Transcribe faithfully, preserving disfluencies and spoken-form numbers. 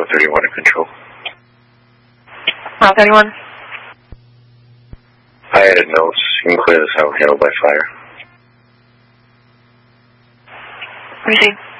thirty-one in control. Bravo thirty-one. I added notes. You can clear this out, handled by fire. Proceed.